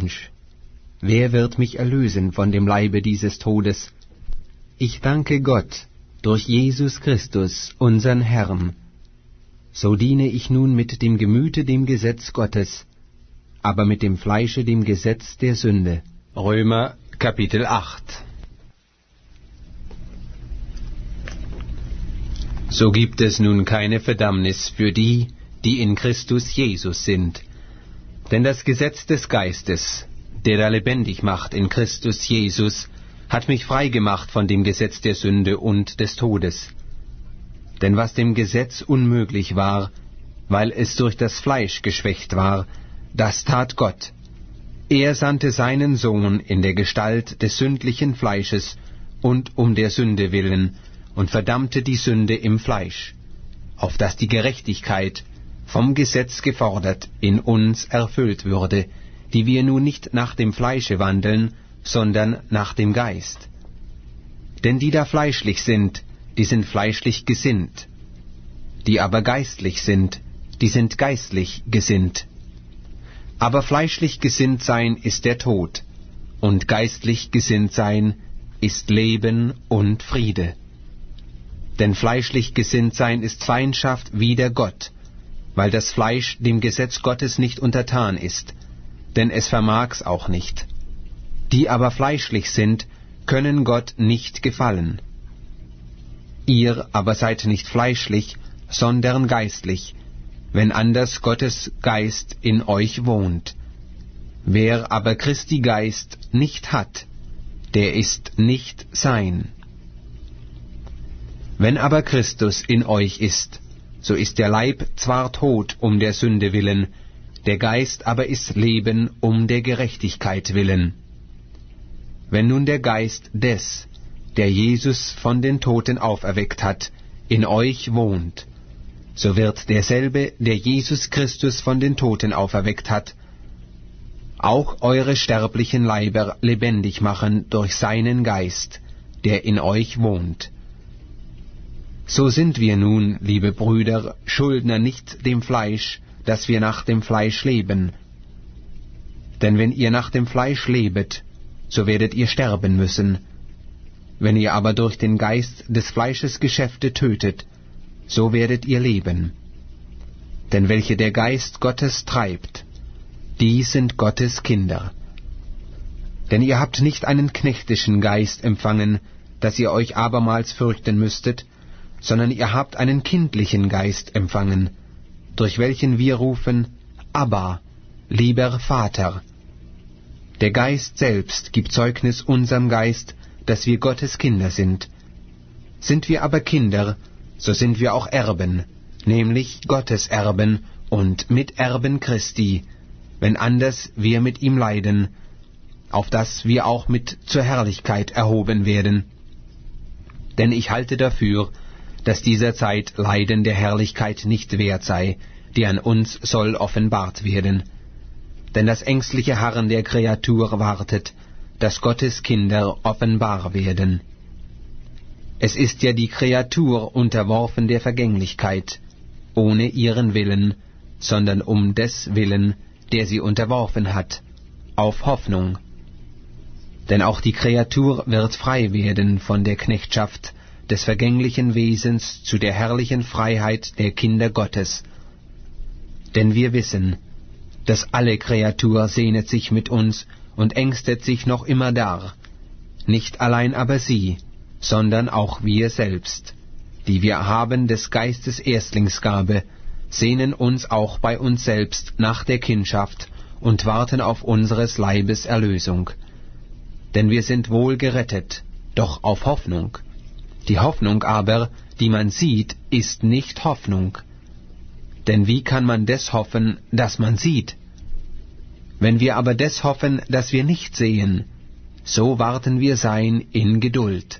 Wer wird mich erlösen von dem Leibe dieses Todes? Ich danke Gott durch Jesus Christus, unseren Herrn. So diene ich nun mit dem Gemüte dem Gesetz Gottes, aber mit dem Fleische dem Gesetz der Sünde. Römer Kapitel 8. So gibt es nun keine Verdammnis für die, die in Christus Jesus sind. Denn das Gesetz des Geistes, der da lebendig macht in Christus Jesus, hat mich freigemacht von dem Gesetz der Sünde und des Todes. Denn was dem Gesetz unmöglich war, weil es durch das Fleisch geschwächt war, das tat Gott. Er sandte seinen Sohn in der Gestalt des sündlichen Fleisches und um der Sünde willen und verdammte die Sünde im Fleisch, auf dass die Gerechtigkeit, vom Gesetz gefordert, in uns erfüllt würde, die wir nun nicht nach dem Fleische wandeln, sondern nach dem Geist. Denn die da fleischlich sind, die sind fleischlich gesinnt, die aber geistlich sind, die sind geistlich gesinnt. Aber fleischlich gesinnt sein ist der Tod, und geistlich gesinnt sein ist Leben und Friede. Denn fleischlich gesinnt sein ist Feindschaft wider Gott, weil das Fleisch dem Gesetz Gottes nicht untertan ist, denn es vermag's auch nicht. Die aber fleischlich sind, können Gott nicht gefallen. Ihr aber seid nicht fleischlich, sondern geistlich, wenn anders Gottes Geist in euch wohnt. Wer aber Christi Geist nicht hat, der ist nicht sein. Wenn aber Christus in euch ist, so ist der Leib zwar tot um der Sünde willen, der Geist aber ist Leben um der Gerechtigkeit willen. Wenn nun der Geist des, der Jesus von den Toten auferweckt hat, in euch wohnt, so wird derselbe, der Jesus Christus von den Toten auferweckt hat, auch eure sterblichen Leiber lebendig machen durch seinen Geist, der in euch wohnt. So sind wir nun, liebe Brüder, Schuldner nicht dem Fleisch, dass wir nach dem Fleisch leben. Denn wenn ihr nach dem Fleisch lebet, so werdet ihr sterben müssen. Wenn ihr aber durch den Geist des Fleisches Geschäfte tötet, so werdet ihr leben. Denn welche der Geist Gottes treibt, die sind Gottes Kinder. Denn ihr habt nicht einen knechtischen Geist empfangen, dass ihr euch abermals fürchten müsstet, sondern ihr habt einen kindlichen Geist empfangen, durch welchen wir rufen, Abba, lieber Vater. Der Geist selbst gibt Zeugnis unserem Geist, dass wir Gottes Kinder sind. Sind wir aber Kinder, so sind wir auch Erben, nämlich Gottes Erben und Miterben Christi, wenn anders wir mit ihm leiden, auf dass wir auch mit zur Herrlichkeit erhoben werden. Denn ich halte dafür, dass dieser Zeit Leiden der Herrlichkeit nicht wert sei, die an uns soll offenbart werden. Denn das ängstliche Harren der Kreatur wartet, dass Gottes Kinder offenbar werden. Es ist ja die Kreatur unterworfen der Vergänglichkeit, ohne ihren Willen, sondern um des Willen, der sie unterworfen hat, auf Hoffnung. Denn auch die Kreatur wird frei werden von der Knechtschaft des vergänglichen Wesens zu der herrlichen Freiheit der Kinder Gottes. Denn wir wissen, dass alle Kreatur sehnet sich mit uns und ängstet sich noch immer dar, nicht allein aber sie, sondern auch wir selbst, die wir haben des Geistes Erstlingsgabe, sehnen uns auch bei uns selbst nach der Kindschaft und warten auf unseres Leibes Erlösung. Denn wir sind wohl gerettet, doch auf Hoffnung. Die Hoffnung aber, die man sieht, ist nicht Hoffnung. Denn wie kann man des hoffen, das man sieht? Wenn wir aber des hoffen, das wir nicht sehen, so warten wir sein in Geduld.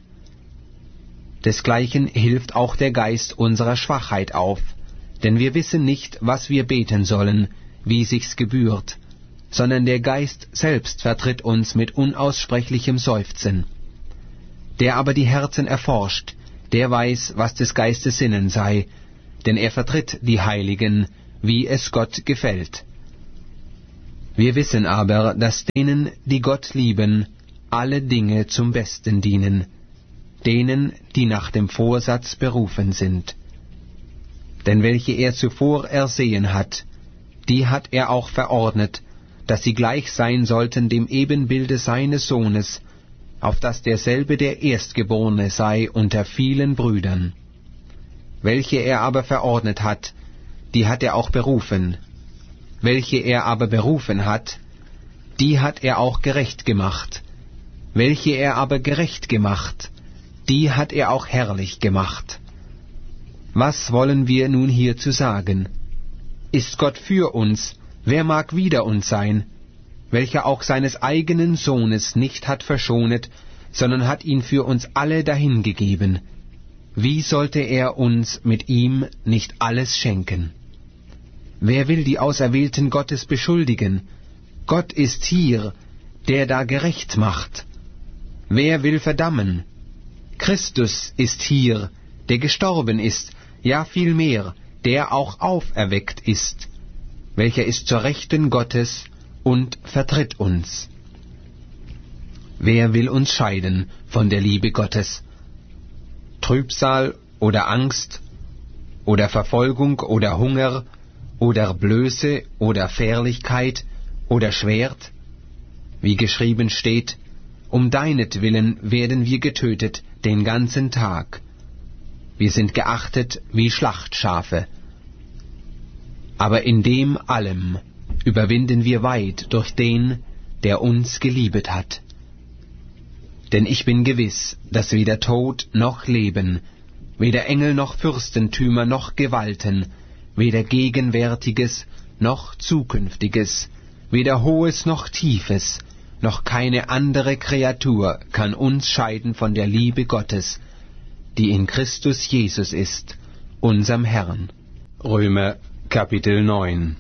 Desgleichen hilft auch der Geist unserer Schwachheit auf, denn wir wissen nicht, was wir beten sollen, wie sich's gebührt, sondern der Geist selbst vertritt uns mit unaussprechlichem Seufzen. Der aber die Herzen erforscht, der weiß, was des Geistes Sinnen sei, denn er vertritt die Heiligen, wie es Gott gefällt. Wir wissen aber, dass denen, die Gott lieben, alle Dinge zum Besten dienen, denen, die nach dem Vorsatz berufen sind. Denn welche er zuvor ersehen hat, die hat er auch verordnet, dass sie gleich sein sollten dem Ebenbilde seines Sohnes, auf dass derselbe der Erstgeborene sei unter vielen Brüdern. Welche er aber verordnet hat, die hat er auch berufen. Welche er aber berufen hat, die hat er auch gerecht gemacht. Welche er aber gerecht gemacht, die hat er auch herrlich gemacht. Was wollen wir nun hierzu sagen? Ist Gott für uns, wer mag wider uns sein, welcher auch seines eigenen Sohnes nicht hat verschonet, sondern hat ihn für uns alle dahingegeben? Wie sollte er uns mit ihm nicht alles schenken? Wer will die Auserwählten Gottes beschuldigen? Gott ist hier, der da gerecht macht. Wer will verdammen? Christus ist hier, der gestorben ist, ja vielmehr, der auch auferweckt ist, welcher ist zur Rechten Gottes und vertritt uns. Wer will uns scheiden von der Liebe Gottes? Trübsal oder Angst oder Verfolgung oder Hunger oder Blöße oder Fährlichkeit oder Schwert? Wie geschrieben steht, um deinetwillen werden wir getötet den ganzen Tag. Wir sind geachtet wie Schlachtschafe. Aber in dem allem überwinden wir weit durch den, der uns geliebet hat. Denn ich bin gewiss, dass weder Tod noch Leben, weder Engel noch Fürstentümer noch Gewalten, weder Gegenwärtiges noch Zukünftiges, weder Hohes noch Tiefes, noch keine andere Kreatur kann uns scheiden von der Liebe Gottes, die in Christus Jesus ist, unserem Herrn. Römer Kapitel 9.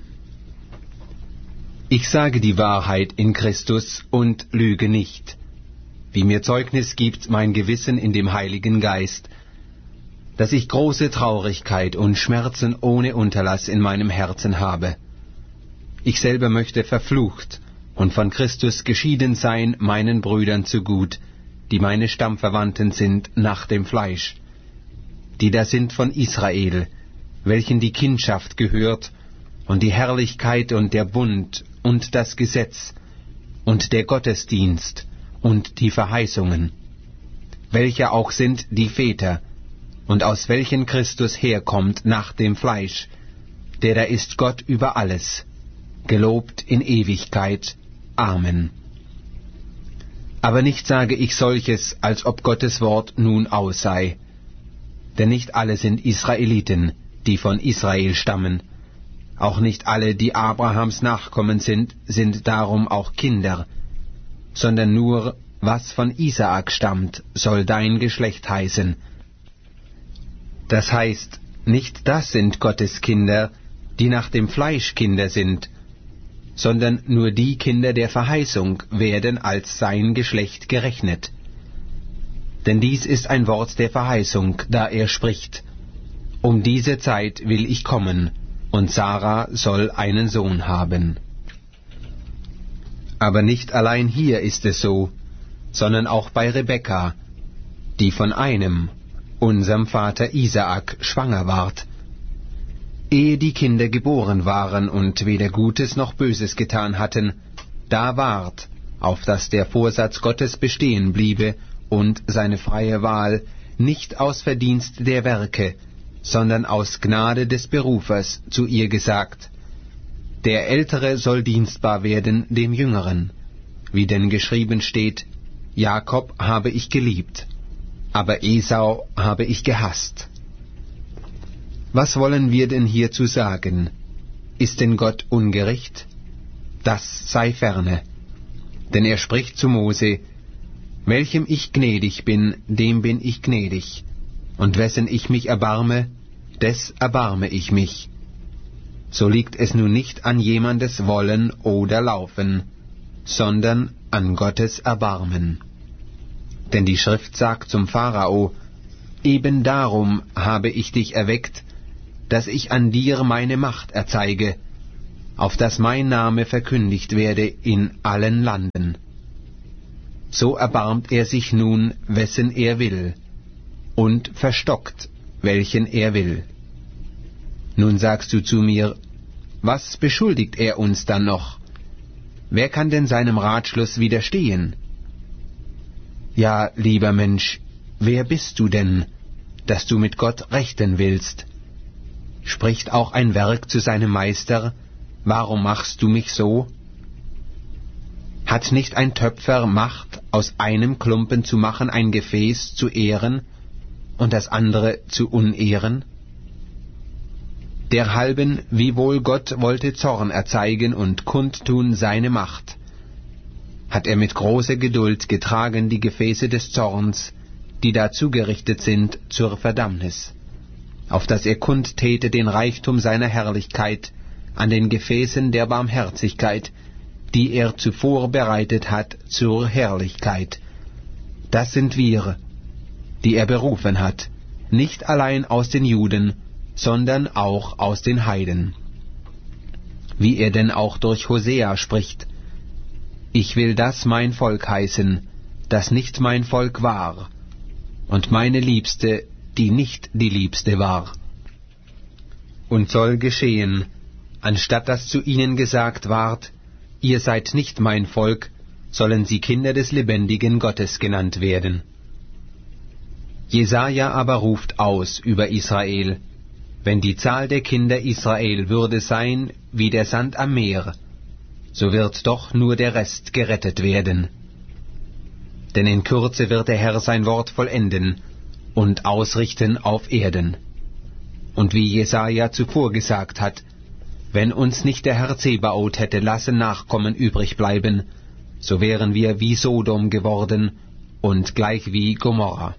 Ich sage die Wahrheit in Christus und lüge nicht, wie mir Zeugnis gibt mein Gewissen in dem Heiligen Geist, dass ich große Traurigkeit und Schmerzen ohne Unterlass in meinem Herzen habe. Ich selber möchte verflucht und von Christus geschieden sein meinen Brüdern zugut, die meine Stammverwandten sind nach dem Fleisch, die da sind von Israel, welchen die Kindschaft gehört, und die Herrlichkeit und der Bund und das Gesetz und der Gottesdienst und die Verheißungen, welche auch sind die Väter, und aus welchen Christus herkommt nach dem Fleisch, der da ist Gott über alles, gelobt in Ewigkeit. Amen. Aber nicht sage ich solches, als ob Gottes Wort nun aus sei. Denn nicht alle sind Israeliten, die von Israel stammen. Auch nicht alle, die Abrahams Nachkommen sind, sind darum auch Kinder. Sondern nur, was von Isaak stammt, soll dein Geschlecht heißen. Das heißt, nicht das sind Gottes Kinder, die nach dem Fleisch Kinder sind, sondern nur die Kinder der Verheißung werden als sein Geschlecht gerechnet. Denn dies ist ein Wort der Verheißung, da er spricht: Um diese Zeit will ich kommen, und Sarah soll einen Sohn haben. Aber nicht allein hier ist es so, sondern auch bei Rebekka, die von einem, unserem Vater Isaak, schwanger ward. Ehe die Kinder geboren waren und weder Gutes noch Böses getan hatten, da ward, auf dass der Vorsatz Gottes bestehen bliebe und seine freie Wahl, nicht aus Verdienst der Werke, sondern aus Gnade des Berufers zu ihr gesagt: Der Ältere soll dienstbar werden dem Jüngeren, wie denn geschrieben steht: Jakob habe ich geliebt, aber Esau habe ich gehasst. Was wollen wir denn hierzu sagen? Ist denn Gott ungerecht? Das sei ferne. Denn er spricht zu Mose: Welchem ich gnädig bin, dem bin ich gnädig, und wessen ich mich erbarme, des erbarme ich mich. So liegt es nun nicht an jemandes Wollen oder Laufen, sondern an Gottes Erbarmen. Denn die Schrift sagt zum Pharao: Eben darum habe ich dich erweckt, dass ich an dir meine Macht erzeige, auf dass mein Name verkündigt werde in allen Landen. So erbarmt er sich nun, wessen er will, und verstockt, welchen er will. Nun sagst du zu mir, was beschuldigt er uns dann noch? Wer kann denn seinem Ratschluss widerstehen? Ja, lieber Mensch, wer bist du denn, dass du mit Gott rechten willst? Spricht auch ein Werk zu seinem Meister, warum machst du mich so? Hat nicht ein Töpfer Macht, aus einem Klumpen zu machen ein Gefäß zu ehren und das andere zu unehren? Derhalben, wiewohl Gott wollte Zorn erzeigen und kundtun seine Macht, hat er mit großer Geduld getragen die Gefäße des Zorns, die dazu gerichtet sind, zur Verdammnis, auf dass er kundtäte den Reichtum seiner Herrlichkeit an den Gefäßen der Barmherzigkeit, die er zuvor bereitet hat zur Herrlichkeit. Das sind wir, die er berufen hat, nicht allein aus den Juden, sondern auch aus den Heiden. Wie er denn auch durch Hosea spricht, ich will das mein Volk heißen, das nicht mein Volk war, und meine Liebste, die nicht die Liebste war. Und soll geschehen, anstatt dass zu ihnen gesagt ward, ihr seid nicht mein Volk, sollen sie Kinder des lebendigen Gottes genannt werden. Jesaja aber ruft aus über Israel, wenn die Zahl der Kinder Israel würde sein wie der Sand am Meer, so wird doch nur der Rest gerettet werden. Denn in Kürze wird der Herr sein Wort vollenden und ausrichten auf Erden. Und wie Jesaja zuvor gesagt hat, wenn uns nicht der Herr Zebaoth hätte lassen Nachkommen übrig bleiben, so wären wir wie Sodom geworden und gleich wie Gomorra.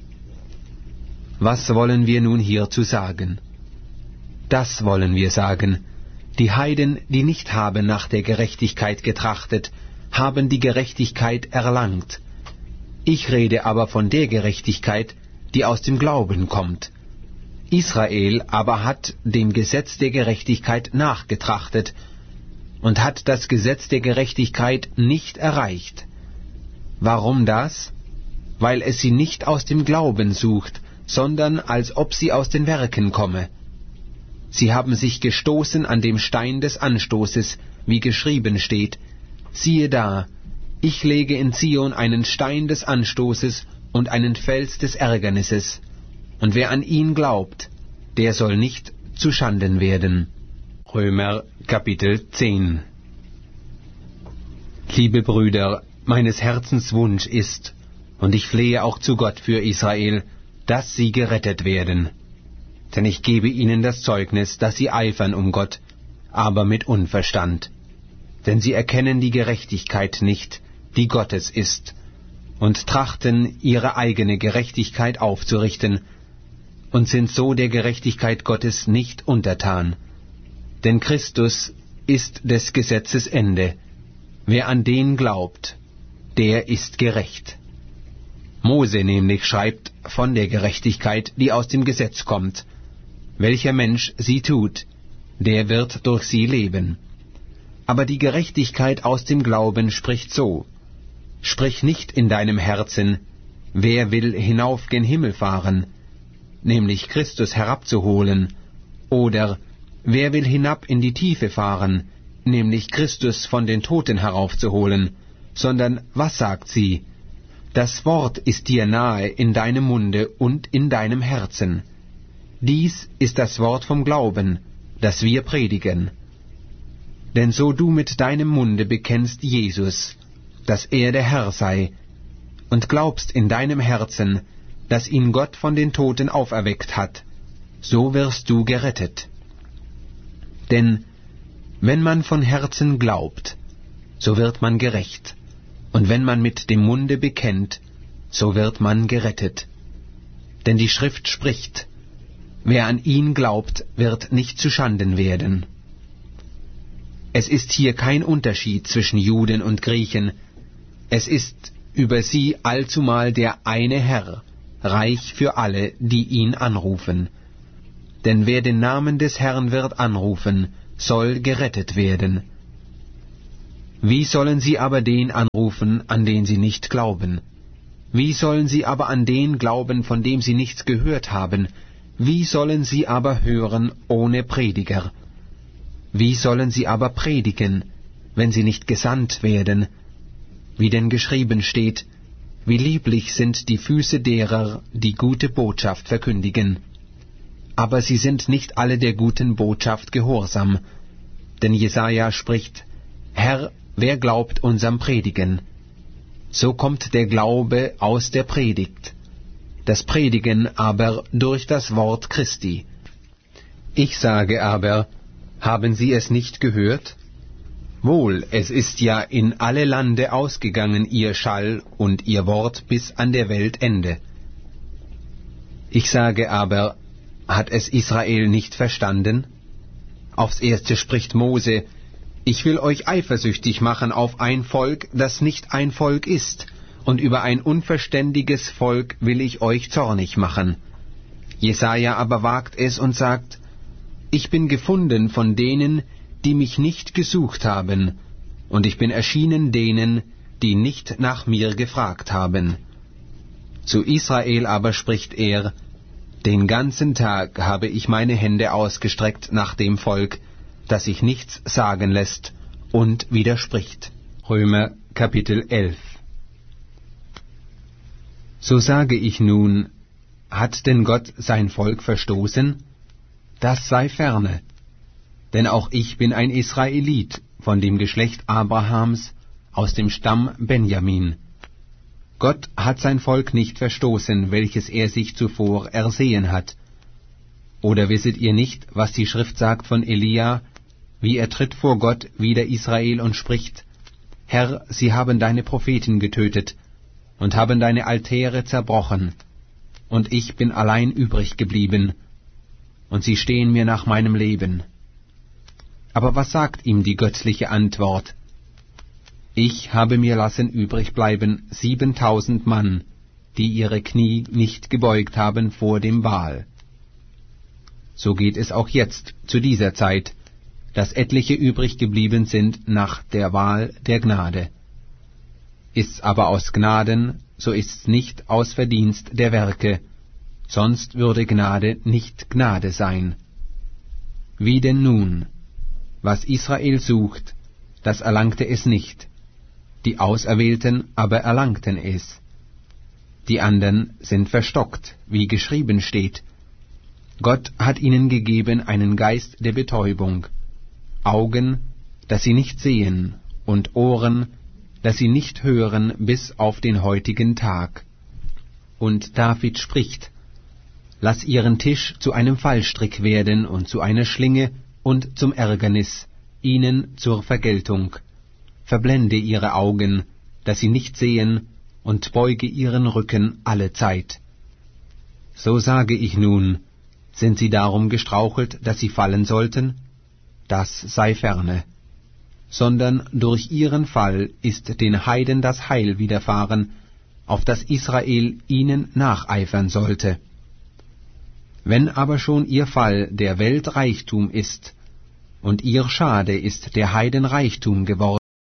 Was wollen wir nun hierzu sagen? Das wollen wir sagen, die Heiden, die nicht haben nach der Gerechtigkeit getrachtet, haben die Gerechtigkeit erlangt. Ich rede aber von der Gerechtigkeit, die aus dem Glauben kommt. Israel aber hat dem Gesetz der Gerechtigkeit nachgetrachtet und hat das Gesetz der Gerechtigkeit nicht erreicht. Warum das? Weil es sie nicht aus dem Glauben sucht, sondern als ob sie aus den Werken komme. Sie haben sich gestoßen an dem Stein des Anstoßes, wie geschrieben steht, siehe da, ich lege in Zion einen Stein des Anstoßes und einen Fels des Ärgernisses, und wer an ihn glaubt, der soll nicht zuschanden werden. Römer Kapitel 10. Liebe Brüder, meines Herzens Wunsch ist, und ich flehe auch zu Gott für Israel, dass sie gerettet werden. Denn ich gebe ihnen das Zeugnis, dass sie eifern um Gott, aber mit Unverstand. Denn sie erkennen die Gerechtigkeit nicht, die Gottes ist, und trachten, ihre eigene Gerechtigkeit aufzurichten, und sind so der Gerechtigkeit Gottes nicht untertan. Denn Christus ist des Gesetzes Ende. Wer an den glaubt, der ist gerecht. Mose nämlich schreibt von der Gerechtigkeit, die aus dem Gesetz kommt. Welcher Mensch sie tut, der wird durch sie leben. Aber die Gerechtigkeit aus dem Glauben spricht so: Sprich nicht in deinem Herzen, wer will hinauf gen Himmel fahren, nämlich Christus herabzuholen, oder wer will hinab in die Tiefe fahren, nämlich Christus von den Toten heraufzuholen, sondern was sagt sie? Das Wort ist dir nahe in deinem Munde und in deinem Herzen. Dies ist das Wort vom Glauben, das wir predigen. Denn so du mit deinem Munde bekennst Jesus, dass er der Herr sei, und glaubst in deinem Herzen, dass ihn Gott von den Toten auferweckt hat, so wirst du gerettet. Denn wenn man von Herzen glaubt, so wird man gerecht, und wenn man mit dem Munde bekennt, so wird man gerettet. Denn die Schrift spricht, wer an ihn glaubt, wird nicht zuschanden werden. Es ist hier kein Unterschied zwischen Juden und Griechen, es ist über sie allzumal der eine Herr, reich für alle, die ihn anrufen. Denn wer den Namen des Herrn wird anrufen, soll gerettet werden. Wie sollen sie aber den anrufen, an den sie nicht glauben? Wie sollen sie aber an den glauben, von dem sie nichts gehört haben? Wie sollen sie aber hören ohne Prediger? Wie sollen sie aber predigen, wenn sie nicht gesandt werden? Wie denn geschrieben steht, wie lieblich sind die Füße derer, die gute Botschaft verkündigen. Aber sie sind nicht alle der guten Botschaft gehorsam. Denn Jesaja spricht, Herr, wer glaubt unserem Predigen? So kommt der Glaube aus der Predigt, das Predigen aber durch das Wort Christi. Ich sage aber, haben Sie es nicht gehört? Wohl, es ist ja in alle Lande ausgegangen Ihr Schall und Ihr Wort bis an der Welt Ende. Ich sage aber, hat es Israel nicht verstanden? Aufs Erste spricht Mose, ich will euch eifersüchtig machen auf ein Volk, das nicht ein Volk ist, und über ein unverständiges Volk will ich euch zornig machen. Jesaja aber wagt es und sagt, ich bin gefunden von denen, die mich nicht gesucht haben, und ich bin erschienen denen, die nicht nach mir gefragt haben. Zu Israel aber spricht er, den ganzen Tag habe ich meine Hände ausgestreckt nach dem Volk, das sich nichts sagen lässt und widerspricht. Römer Kapitel 11. So sage ich nun, hat denn Gott sein Volk verstoßen? Das sei ferne. Denn auch ich bin ein Israelit von dem Geschlecht Abrahams aus dem Stamm Benjamin. Gott hat sein Volk nicht verstoßen, welches er sich zuvor ersehen hat. Oder wisset ihr nicht, was die Schrift sagt von Elia, wie er tritt vor Gott wider Israel und spricht, Herr, sie haben deine Propheten getötet und haben deine Altäre zerbrochen, und ich bin allein übrig geblieben, und sie stehen mir nach meinem Leben. Aber was sagt ihm die göttliche Antwort? Ich habe mir lassen übrig bleiben 7000 Mann, die ihre Knie nicht gebeugt haben vor dem Baal. So geht es auch jetzt zu dieser Zeit, dass etliche übrig geblieben sind nach der Wahl der Gnade. Ist's aber aus Gnaden, so ist's nicht aus Verdienst der Werke, sonst würde Gnade nicht Gnade sein. Wie denn nun? Was Israel sucht, das erlangte es nicht, die Auserwählten aber erlangten es. Die anderen sind verstockt, wie geschrieben steht. Gott hat ihnen gegeben einen Geist der Betäubung, Augen, dass sie nicht sehen, und Ohren, dass sie nicht hören bis auf den heutigen Tag. Und David spricht, lass ihren Tisch zu einem Fallstrick werden und zu einer Schlinge und zum Ärgernis, ihnen zur Vergeltung. Verblende ihre Augen, dass sie nicht sehen, und beuge ihren Rücken alle Zeit. So sage ich nun, sind sie darum gestrauchelt, dass sie fallen sollten? Das sei ferne. Sondern durch ihren Fall ist den Heiden das Heil widerfahren, auf das Israel ihnen nacheifern sollte. Wenn aber schon ihr Fall der Welt Reichtum ist, und ihr Schade ist der Heiden Reichtum geworden,